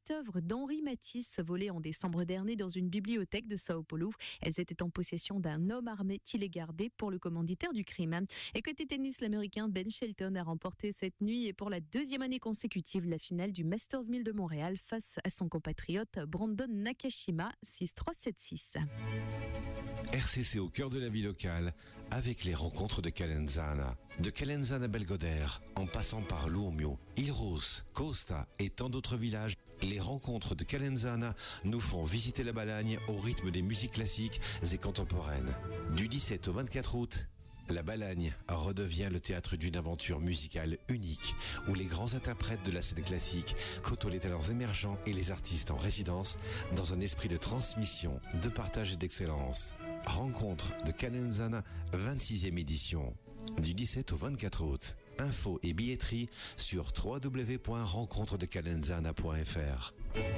8 œuvres d'Henri Matisse volées en décembre dernier dans une bibliothèque de Sao Paulo. Elles étaient en possession d'un homme armé qui les gardait pour le commanditaire du crime. Et côté tennis, l'Américain Ben Shelton a remporté cette nuit et pour la deuxième année consécutive la finale du Masters 1000 de Montréal face à son compatriote Brandon Nakashima 6-3, 7-6. RCC au cœur de la vie locale avec les rencontres de Calenzana. De Calenzana à Belgodère, en passant par Luomio, Ilros, Costa et tant d'autres villages, les rencontres de Calenzana nous font visiter la Balagne au rythme des musiques classiques et contemporaines. Du 17 au 24 août, la Balagne redevient le théâtre d'une aventure musicale unique où les grands interprètes de la scène classique côtoient les talents émergents et les artistes en résidence dans un esprit de transmission, de partage et d'excellence. Rencontre de Calenzana, 26e édition, du 17 au 24 août. Infos et billetterie sur www.rencontredecalenzana.fr.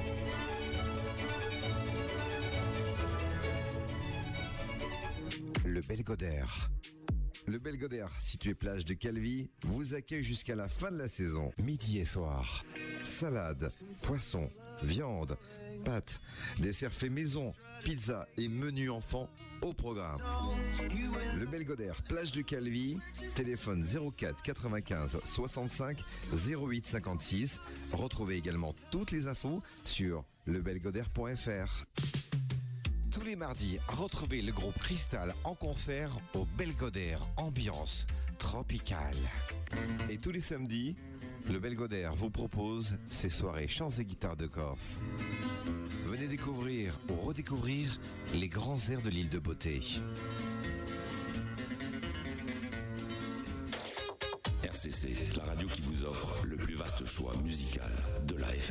Le Belgodère. Le Belgodère, situé plage de Calvi, vous accueille jusqu'à la fin de la saison. Midi et soir. Salade, poisson, viande, pâtes, desserts faits maison, pizza et menu enfant au programme. Le Belgodère, plage de Calvi, téléphone 04 95 65 08 56. Retrouvez également toutes les infos sur lebelgodère.fr. Tous les mardis, retrouvez le groupe Cristal en concert au Belgodère, ambiance tropicale. Et tous les samedis, le Belgodère vous propose ses soirées chants et guitares de Corse. Venez découvrir ou redécouvrir les grands airs de l'île de Beauté. RCC, la radio qui vous offre le plus vaste choix musical de la FM.